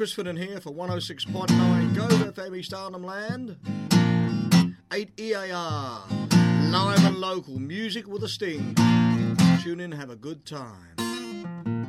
Chris Finnan here for 106.9 Go FM East Arnhem Land. 8 EAR, live and local, music with a sting. Tune in, have a good time.